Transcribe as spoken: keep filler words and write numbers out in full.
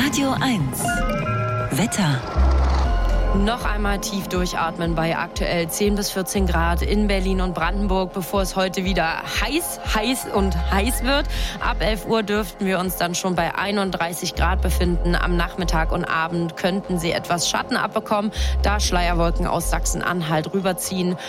Radio eins. Wetter. Noch einmal tief durchatmen bei aktuell zehn bis vierzehn Grad in Berlin und Brandenburg, bevor es heute wieder heiß, heiß und heiß wird. Ab elf Uhr dürften wir uns dann schon bei einunddreißig Grad befinden. Am Nachmittag und Abend könnten sie etwas Schatten abbekommen, da Schleierwolken aus Sachsen-Anhalt rüberziehen.